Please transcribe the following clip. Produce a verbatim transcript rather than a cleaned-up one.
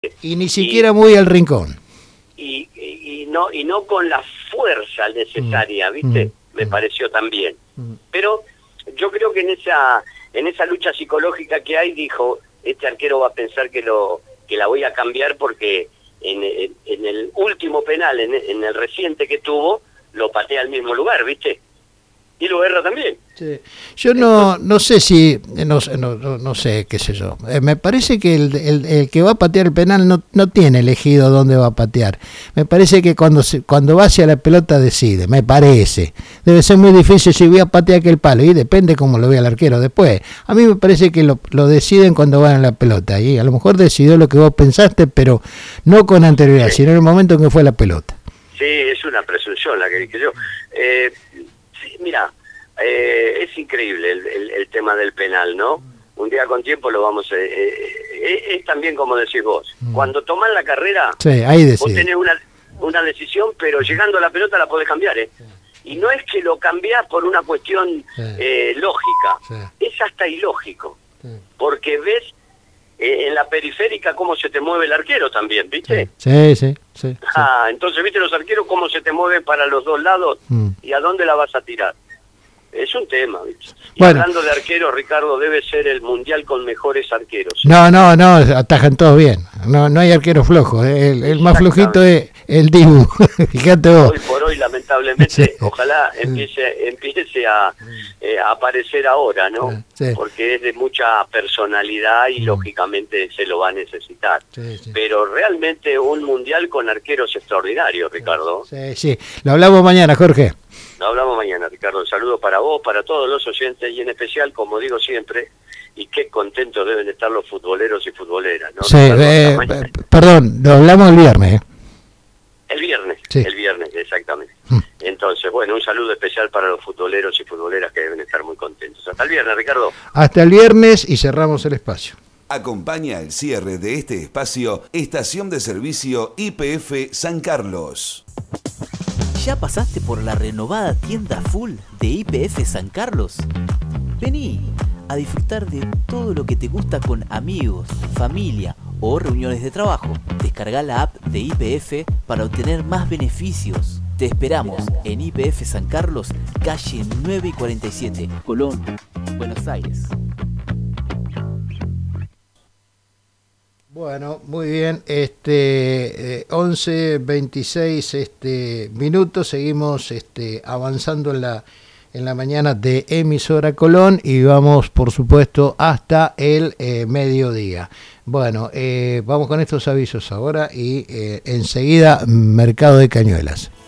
Y ni siquiera y, muy al rincón. Y, y, y, no, y no con la fuerza necesaria, mm, ¿viste? Mm, Me mm. pareció también. Mm. Pero yo creo que en esa en esa lucha psicológica que hay, dijo, este arquero va a pensar que lo que la voy a cambiar porque en, en, en el último penal, en, en el reciente que tuvo, lo patea al mismo lugar, ¿viste? Y lo erra también. Sí. Yo no no sé si, no, no, no sé, qué sé yo. Eh, me parece que el, el, el que va a patear el penal no, no tiene elegido dónde va a patear. Me parece que cuando se, cuando va hacia la pelota decide, me parece. Debe ser muy difícil si voy a patear aquel palo, y depende cómo lo vea el arquero después. A mí me parece que lo, lo deciden cuando van a la pelota, y a lo mejor decidió lo que vos pensaste, pero no con anterioridad, sí. sino en el momento en que fue la pelota. Sí, es una presunción la que dije yo. Eh, sí, mira, eh, es increíble el, el, el tema del penal, ¿no? Un día con tiempo lo vamos a... Eh, eh, es también como decís vos, mm. cuando tomás la carrera, sí, ahí decide. Vos tenés una, una decisión, pero llegando a la pelota la podés cambiar, ¿eh? Sí. Y no es que lo cambiás por una cuestión sí. eh, lógica, sí. es hasta ilógico, sí. porque ves eh, en la periférica cómo se te mueve el arquero también, ¿viste? Sí, sí, sí. sí ah, sí. Entonces, ¿viste los arqueros cómo se te mueven para los dos lados mm. y a dónde la vas a tirar? Es un tema, ¿viste? Y bueno, hablando de arqueros, Ricardo, debe ser el mundial con mejores arqueros. ¿eh? No, no, no, atajan todos bien. No no hay arquero flojo. El, el más flojito es el Dibu. Fíjate vos. Hoy por hoy, lamentablemente, sí. ojalá empiece empiece a, eh, a aparecer ahora, ¿no? Sí. Porque es de mucha personalidad y, mm. lógicamente, se lo va a necesitar. Sí, sí. Pero realmente un mundial con arqueros extraordinarios, Ricardo. Sí, sí. Lo hablamos mañana, Jorge. Nos hablamos mañana, Ricardo. Un saludo para vos, para todos los oyentes y en especial, como digo siempre, y qué contentos deben estar los futboleros y futboleras, ¿no? Sí, eh, perdón, lo hablamos el viernes. ¿eh? El viernes, sí. el viernes, exactamente. Mm. Entonces, bueno, un saludo especial para los futboleros y futboleras que deben estar muy contentos. Hasta el viernes, Ricardo. Hasta el viernes y cerramos el espacio. Acompaña el cierre de este espacio Estación de Servicio Y P F San Carlos. ¿Ya pasaste por la renovada tienda full de Y P F San Carlos? Vení a disfrutar de todo lo que te gusta con amigos, familia o reuniones de trabajo. Descarga la app de Y P F para obtener más beneficios. Te esperamos en Y P F San Carlos, calle nueve y cuarenta y siete, Colón, Buenos Aires. Bueno, muy bien, este eh, once veintiséis este minutos, seguimos este avanzando en la en la mañana de Emisora Colón y vamos por supuesto hasta el eh, mediodía. Bueno, eh, vamos con estos avisos ahora y eh, enseguida Mercado de Cañuelas.